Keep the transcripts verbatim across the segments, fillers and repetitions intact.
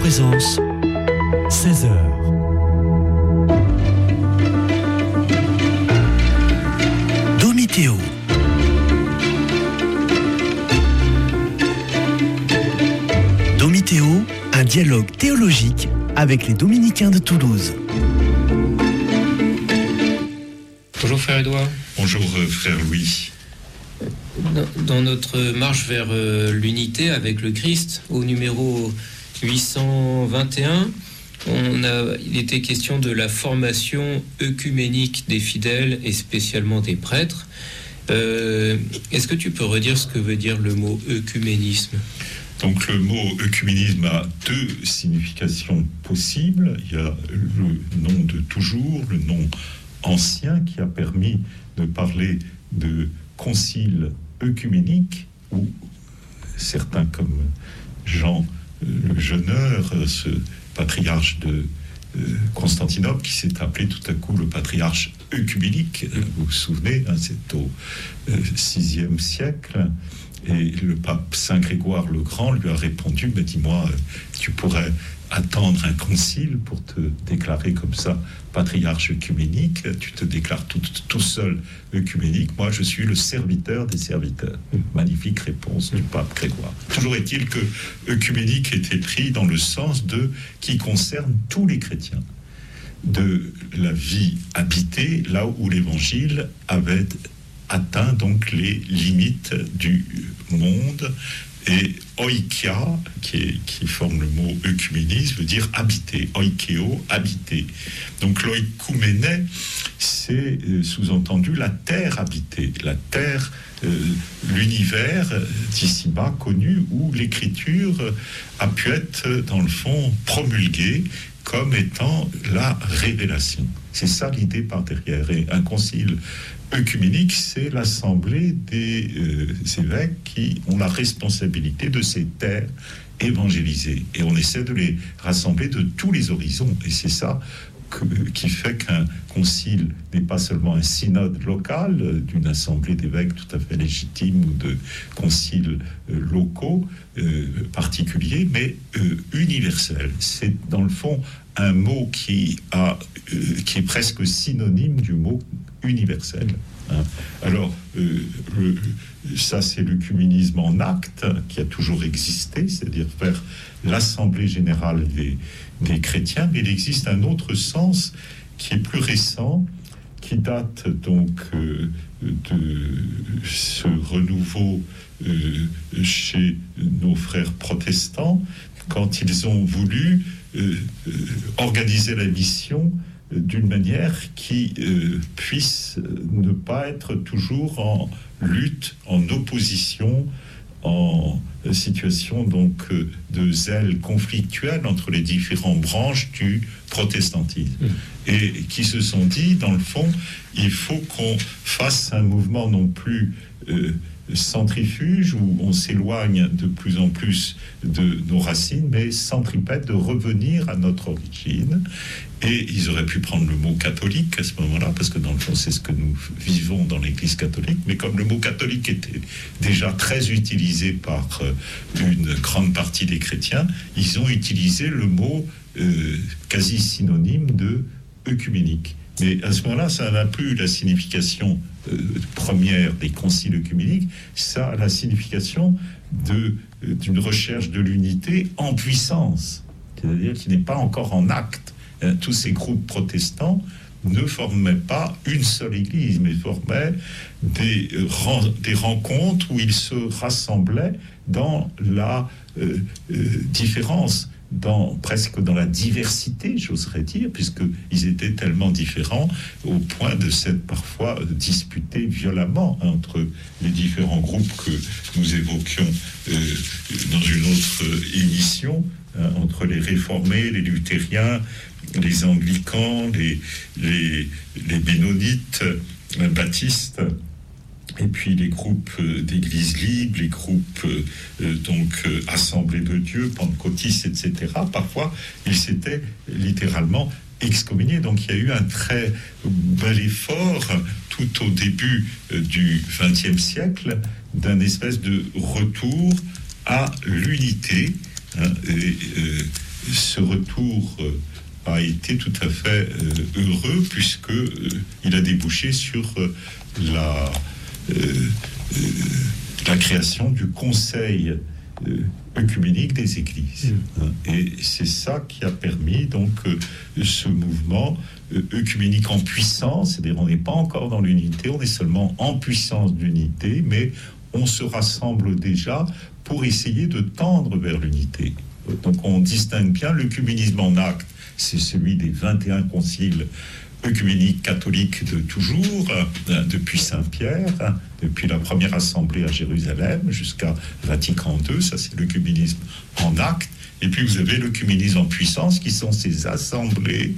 Présence, seize heures. Domithéo. Domithéo, un dialogue théologique avec les dominicains de Toulouse. Bonjour frère Édouard. Bonjour frère Louis. Dans, dans notre marche vers euh, l'unité avec le Christ, au numéro huit cent vingt et un, on a, il était question de la formation œcuménique des fidèles et spécialement des prêtres. Euh, est-ce que tu peux redire ce que veut dire le mot œcuménisme ? Donc le mot œcuménisme a deux significations possibles. Il y a le nom de toujours, le nom ancien qui a permis de parler de concile œcuménique, où certains comme Jean le Jeuneur, ce patriarche de Constantinople, qui s'est appelé tout à coup le patriarche œcuménique, vous vous souvenez, hein, c'est au sixième siècle. Et le pape Saint Grégoire le Grand lui a répondu, mais dis-moi, tu pourrais attendre un concile pour te déclarer comme ça patriarche œcuménique, tu te déclares tout, tout seul œcuménique, moi je suis le serviteur des serviteurs. Magnifique réponse du pape Grégoire. Toujours est-il que œcuménique était pris dans le sens de qui concerne tous les chrétiens, de la vie habitée, là où l'évangile avait atteint donc les limites du monde. Et oikia, qui, est, qui forme le mot œcuménisme, veut dire habiter. Oikeo, habiter. Donc l'oïkouménè, c'est euh, sous-entendu la terre habitée, la terre, euh, l'univers d'ici-bas connu, où l'écriture a pu être, dans le fond, promulguée comme étant la révélation. C'est ça l'idée par derrière. Et un concile œcuménique, c'est l'assemblée des euh, évêques qui ont la responsabilité de ces terres évangélisées. Et on essaie de les rassembler de tous les horizons. Et c'est ça que, qui fait qu'un concile n'est pas seulement un synode local euh, d'une assemblée d'évêques tout à fait légitime ou de conciles euh, locaux euh, particuliers, mais euh, universel. C'est dans le fond un mot qui, a, euh, qui est presque synonyme du mot universel. Hein. Alors, euh, le, ça c'est l'œcuménisme en acte qui a toujours existé, c'est-à-dire faire l'assemblée générale des, des chrétiens, mais il existe un autre sens qui est plus récent, qui date donc euh, de ce renouveau euh, chez nos frères protestants, quand ils ont voulu euh, euh, organiser la mission d'une manière qui euh, puisse ne pas être toujours en lutte, en opposition, en situation donc euh, de zèle conflictuel entre les différentes branches du protestantisme. Mmh. Et qui se sont dit, dans le fond, il faut qu'on fasse un mouvement non plus euh, centrifuge où on s'éloigne de plus en plus de nos racines, mais centripète de revenir à notre origine. Et ils auraient pu prendre le mot catholique à ce moment-là, parce que dans le fond, c'est ce que nous vivons dans l'Église catholique. Mais comme le mot catholique était déjà très utilisé par une grande partie des chrétiens, ils ont utilisé le mot euh, quasi synonyme de œcuménique. Mais à ce moment-là, ça n'a plus la signification euh, première des conciles œcuméniques, ça a la signification de, euh, d'une recherche de l'unité en puissance, c'est-à-dire qui n'est pas encore en acte. Hein, tous ces groupes protestants ne formaient pas une seule église, mais formaient des, euh, ren- des rencontres où ils se rassemblaient dans la euh, euh, différence, dans, presque dans la diversité, j'oserais dire, puisqu'ils étaient tellement différents au point de s'être parfois disputés violemment hein, entre les différents groupes que nous évoquions euh, dans une autre émission, hein, entre les réformés, les luthériens, les anglicans, les, les, les bénonites, les baptistes, et puis les groupes d'églises libres, les groupes euh, donc euh, assemblées de Dieu, pentecôtistes, et cetera. Parfois, ils s'étaient littéralement excommuniés. Donc il y a eu un très bel effort tout au début euh, du vingtième siècle d'un espèce de retour à l'unité. Hein, et, euh, ce retour euh, a été tout à fait euh, heureux, puisque euh, il a débouché sur euh, la, euh, euh, la création du Conseil euh, œcuménique des Églises. Mmh. Et c'est ça qui a permis donc euh, ce mouvement euh, œcuménique en puissance. C'est-à-dire, on n'est pas encore dans l'unité, on est seulement en puissance d'unité, mais on se rassemble déjà pour essayer de tendre vers l'unité. Donc on distingue bien l'œcuménisme en acte, c'est celui des vingt et un conciles œcuméniques catholiques de toujours, hein, depuis Saint-Pierre, hein, depuis la première assemblée à Jérusalem jusqu'à Vatican deux, ça c'est l'œcuménisme en acte. Et puis vous avez l'œcuménisme en puissance, qui sont ces assemblées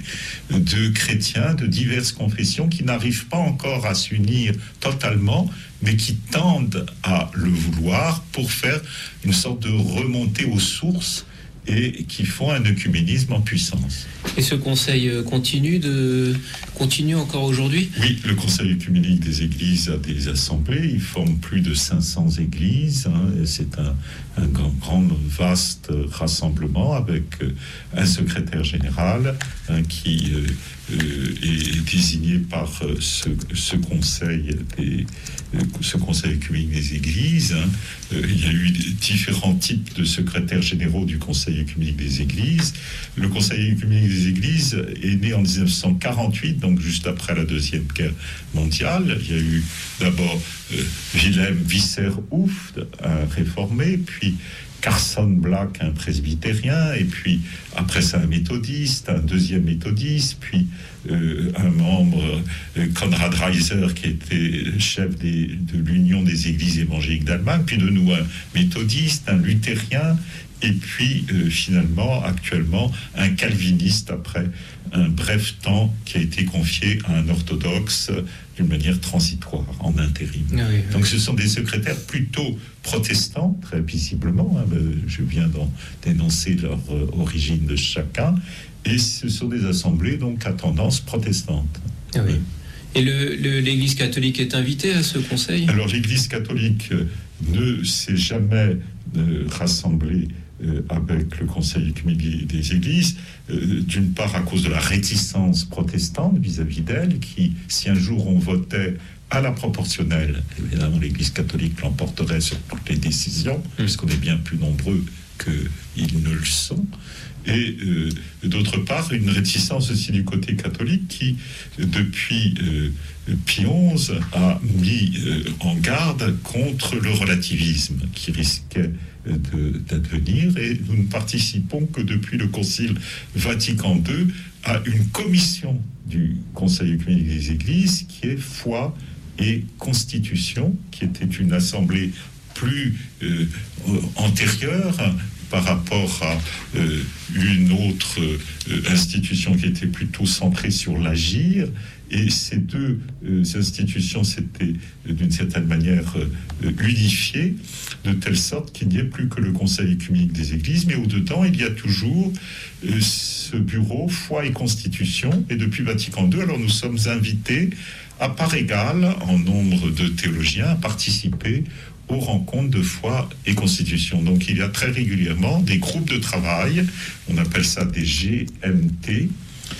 de chrétiens de diverses confessions qui n'arrivent pas encore à s'unir totalement, mais qui tendent à le vouloir pour faire une sorte de remontée aux sources et qui font un œcuménisme en puissance. Et ce conseil continue, de... continue encore aujourd'hui ? Oui, le Conseil œcuménique des Églises a des assemblées, il forme plus de cinq cents églises, hein, et c'est un, un grand, grand, vaste rassemblement avec un secrétaire général hein, qui euh, euh, est désigné par ce, ce Conseil des, ce Conseil œcuménique des Églises. Hein. Euh, il y a eu différents types de secrétaires généraux du Conseil œcuménique des Églises. Le Conseil œcuménique des Églises est né en dix-neuf cent quarante-huit, donc juste après la Deuxième Guerre mondiale. Il y a eu d'abord euh, Wilhelm Visser-Houft, un réformé, puis Carson Black, un presbytérien, et puis après ça un méthodiste, un deuxième méthodiste, puis euh, un membre, euh, Konrad Reiser, qui était chef des, de l'Union des Églises évangéliques d'Allemagne, puis de nous un méthodiste, un luthérien, et puis euh, finalement, actuellement, un calviniste après un bref temps qui a été confié à un orthodoxe d'une manière transitoire, en intérim. Ah oui, oui. Donc ce sont des secrétaires plutôt protestants, très visiblement, hein, je viens d'en dénoncer leur euh, origine de chacun, et ce sont des assemblées donc à tendance protestante. Ah oui. Et le, le, l'Église catholique est invitée à ce conseil ? Alors l'Église catholique euh, ne s'est jamais euh, rassemblée Euh, avec le Conseil œcuménique des Églises, euh, d'une part à cause de la réticence protestante vis-à-vis d'elle, qui, si un jour on votait à la proportionnelle, évidemment l'Église catholique l'emporterait sur toutes les décisions, mmh. puisqu'on est bien plus nombreux qu'ils ne le sont, et euh, d'autre part une réticence aussi du côté catholique qui, depuis euh, Pie onze, a mis euh, en garde contre le relativisme qui risquait De, d'advenir, et nous ne participons que depuis le Concile Vatican deux à une commission du Conseil œcuménique des Églises qui est foi et constitution, qui était une assemblée plus euh, antérieure par rapport à euh, une autre euh, institution qui était plutôt centrée sur l'agir. Et ces deux euh, institutions s'étaient euh, d'une certaine manière euh, unifiées, de telle sorte qu'il n'y ait plus que le Conseil œcuménique des Églises, mais au-dedans, il y a toujours euh, ce bureau foi et constitution. Et depuis Vatican deux, alors nous sommes invités à part égale, en nombre de théologiens, à participer aux rencontres de foi et constitution. Donc il y a très régulièrement des groupes de travail, on appelle ça des G M T,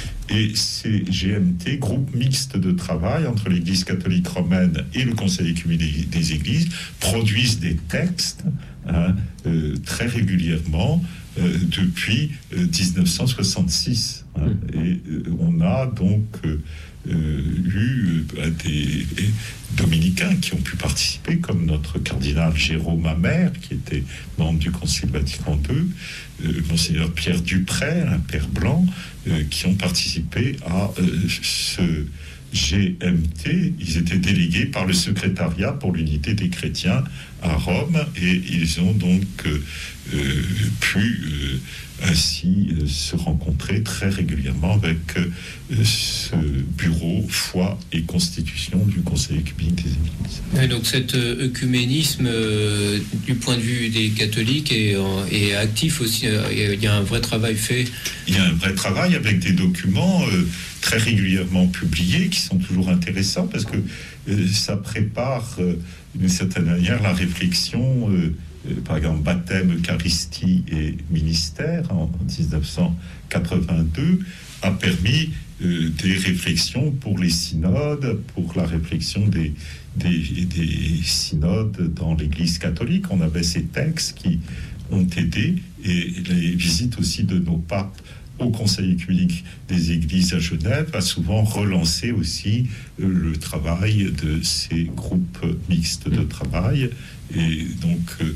et ces G M T, groupes mixtes de travail entre l'Église catholique romaine et le Conseil œcuménique des Églises, produisent des textes hein, euh, très régulièrement euh, depuis euh, dix-neuf cent soixante-six. Hein, et euh, on a donc euh, euh, eu euh, des dominicains qui ont pu participer, comme notre cardinal Jérôme Amer, qui était membre du Concile Vatican deux, euh, Monseigneur Pierre Dupré, un père blanc, euh, qui ont participé à euh, ce G M T. Ils étaient délégués par le secrétariat pour l'unité des chrétiens à Rome, et ils ont donc euh, euh, pu euh, ainsi euh, se rencontrer très régulièrement avec euh, ce bureau foi et constitution du Conseil œcuménique des Églises. Et donc cet euh, œcuménisme euh, du point de vue des catholiques est, est actif aussi. Euh, il y a un vrai travail fait. Il y a un vrai travail avec des documents euh, très régulièrement publiés qui sont toujours intéressants parce que euh, ça prépare euh, d'une certaine manière la réflexion euh, euh, par exemple, baptême, Eucharistie et ministère en dix-neuf cent quatre-vingt-deux, a permis euh, des réflexions pour les synodes, pour la réflexion des, des, des synodes dans l'Église catholique. On avait ces textes qui ont aidé, et les visites aussi de nos papes au Conseil œcuménique des Églises à Genève a souvent relancé aussi euh, le travail de ces groupes mixtes de travail. Et donc, euh,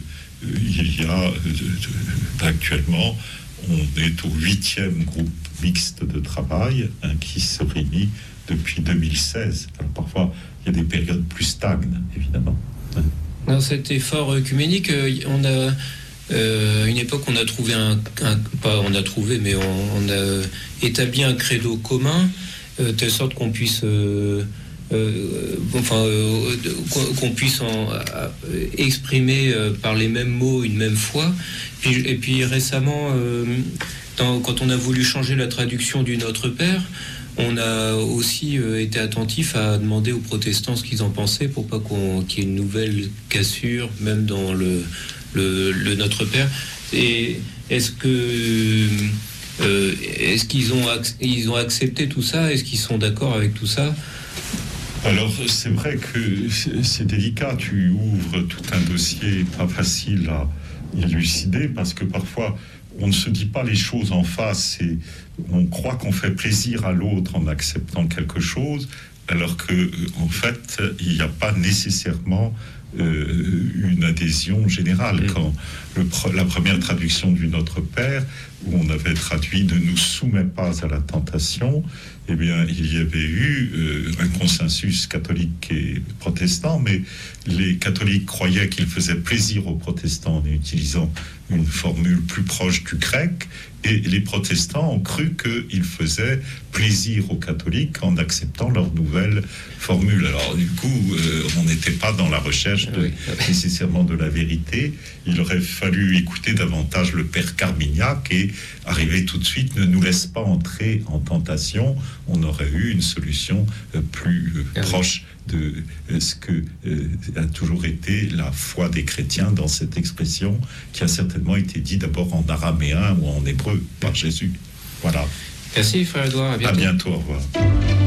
il y a euh, actuellement, on est au huitième groupe mixte de travail, hein, qui se réunit depuis deux mille seize. Alors parfois, il y a des périodes plus stagnes, évidemment. Dans cet effort œcuménique, on a euh, une époque, on a trouvé un, un pas on a trouvé, mais on, on a établi un credo commun, euh, de telle sorte qu'on puisse euh, Euh, enfin, euh, qu'on puisse en, euh, exprimer euh, par les mêmes mots une même foi. Puis, et puis récemment, euh, dans, quand on a voulu changer la traduction du Notre Père, on a aussi euh, été attentif à demander aux protestants ce qu'ils en pensaient pour pas qu'on, qu'il y ait une nouvelle cassure, même dans le, le, le Notre Père. Et est-ce que euh, est-ce qu'ils ont, ac- ils ont accepté tout ça? Est-ce qu'ils sont d'accord avec tout ça? Alors, c'est vrai que c'est, c'est délicat. Tu ouvres tout un dossier pas facile à élucider, parce que parfois, on ne se dit pas les choses en face et on croit qu'on fait plaisir à l'autre en acceptant quelque chose, alors que, en fait, il n'y a pas nécessairement euh, une adhésion générale. Quand le, la première traduction du Notre Père, où on avait traduit « Ne nous soumets pas à la tentation », eh bien, il y avait eu euh, un consensus catholique et protestant, mais les catholiques croyaient qu'il faisait plaisir aux protestants en utilisant une formule plus proche du grec, et les protestants ont cru qu'il faisait plaisir aux catholiques en acceptant leur nouvelle formule. Alors, du coup, euh, on n'était pas dans la recherche de, nécessairement de la vérité. Il aurait fallu écouter davantage le père Carmignac et arriver tout de suite, ne nous laisse pas entrer en tentation. On aurait eu une solution euh, plus euh, proche de euh, ce que euh, a toujours été la foi des chrétiens dans cette expression, qui a certainement été dit d'abord en araméen ou en hébreu par Jésus. Voilà. Merci, frère Edouard. À bientôt. À bientôt, au revoir.